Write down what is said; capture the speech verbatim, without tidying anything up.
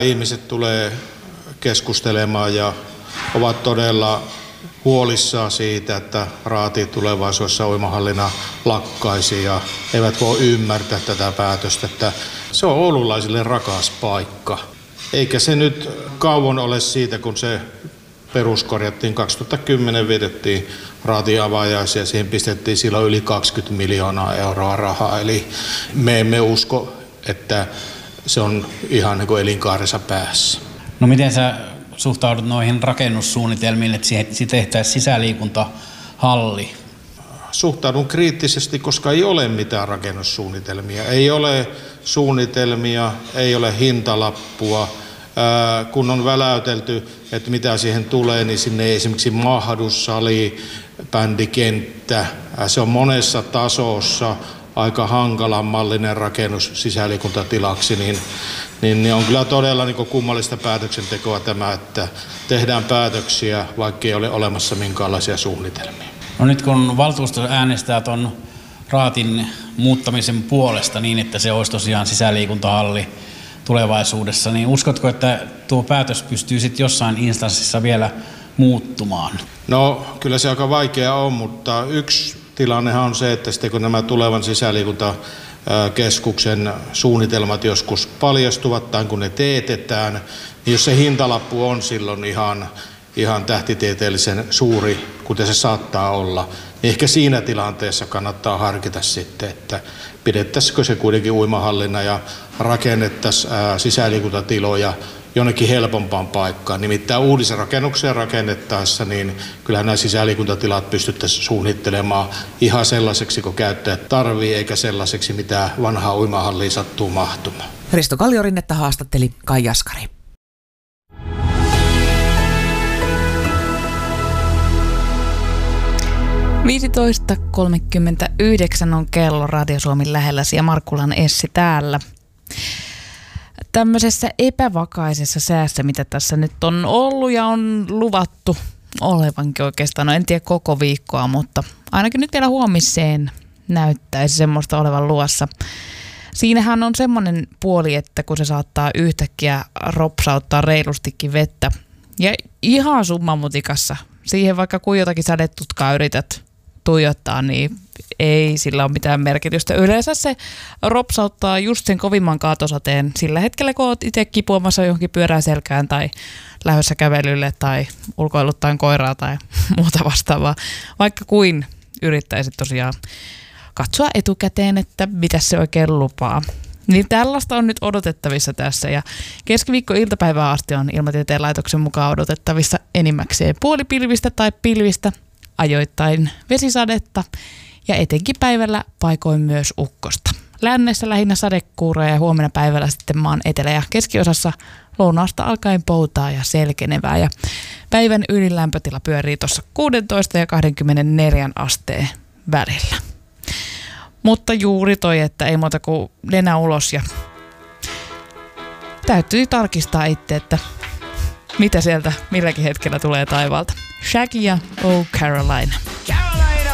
Ihmiset tulee keskustelemaan ja ovat todella huolissaan siitä, että Raati tulevaisuudessa uimahallina lakkaisi ja eivät voi ymmärtää tätä päätöstä, että se on oululaisille rakas paikka. Eikä se nyt kauan ole siitä, kun se peruskorjattiin. kaksituhattakymmenen vietettiin Raatin avajaisia ja siihen pistettiin silloin yli kaksikymmentä miljoonaa euroa rahaa. Eli me emme usko, että se on ihan niin kuin elinkaarensa päässä. No miten sä suhtaudut noihin rakennussuunnitelmiin, että siihen tehtäisiin sisäliikuntahalli? Suhtaudun kriittisesti, koska ei ole mitään rakennussuunnitelmia. Ei ole suunnitelmia, ei ole hintalappua. Ää, kun on väläytelty, että mitä siihen tulee, niin sinne ei esimerkiksi mahdu sali, bändikenttä. Ää, se on monessa tasossa aika hankalan mallinen rakennus sisäliikuntatilaksi, niin, niin, niin on kyllä todella niin kuin kummallista päätöksentekoa tämä, että tehdään päätöksiä, vaikka ei ole olemassa minkäänlaisia suunnitelmia. No nyt kun valtuusto äänestää tuon Raatin muuttamisen puolesta niin, että se olisi tosiaan sisäliikuntahalli tulevaisuudessa, niin uskotko, että tuo päätös pystyy sitten jossain instanssissa vielä muuttumaan? No kyllä se aika vaikea on, mutta yksi tilannehan on se, että sitten kun nämä tulevan sisäliikuntakeskuksen suunnitelmat joskus paljastuvat tai kun ne teetetään, niin jos se hintalappu on silloin ihan, ihan tähtitieteellisen suuri, kuten se saattaa olla, niin ehkä siinä tilanteessa kannattaa harkita sitten, että pidettäisikö se kuitenkin uimahallina ja rakennettaisiin sisäliikuntatiloja jonnekin helpompaan paikkaan. Nimittäin uudisrakennuksia rakennettaessa, niin kyllähän nämä sisäliikuntatilat pystyttäisiin suunnittelemaan ihan sellaiseksi, kun käyttäjät tarvii, eikä sellaiseksi, mitä vanhaa uimahalliin sattuu mahtumaan. Risto Kalliorinnetta haastatteli Kai Jaskari. viisitoista kolmekymmentäyhdeksän on kello Radio Suomen lähelläsi ja Markkulan Essi täällä. Tämmöisessä epävakaisessa säässä, mitä tässä nyt on ollut ja on luvattu olevankin oikeastaan, no en tiedä koko viikkoa, mutta ainakin nyt vielä huomiseen näyttäisi semmoista olevan luossa. Siinähän on semmoinen puoli, että kun se saattaa yhtäkkiä ropsauttaa reilustikin vettä ja ihan summamutikassa, siihen vaikka kuin jotakin sadetutkaa yrität tuijottaa, niin ei sillä ole mitään merkitystä. Yleensä se ropsauttaa just sen kovimman kaatosateen sillä hetkellä, kun olet itse kipuamassa johonkin pyörään selkään tai lähdössä kävelylle tai ulkoiluttain koiraa tai muuta vastaavaa. Vaikka kuin yrittäisit tosiaan katsoa etukäteen, että mitä se oikein lupaa. Niin tällaista on nyt odotettavissa tässä ja keskiviikko-iltapäivää asti on Ilmatieteen laitoksen mukaan odotettavissa enimmäkseen puolipilvistä tai pilvistä, ajoittain vesisadetta ja etenkin päivällä paikoin myös ukkosta. Lännessä lähinnä sadekuuroja ja huomenna päivällä sitten maan etelä- ja keskiosassa lounaasta alkaen poutaa ja selkenevää. Ja päivän ylin lämpötila pyörii tuossa kuusitoista ja kaksikymmentäneljä asteen välillä. Mutta juuri toi, että ei muuta kuin nenä ulos ja täytyy tarkistaa itse, että mitä sieltä milläkin hetkellä tulee taivaalta. Shaggy ja Oh Carolina.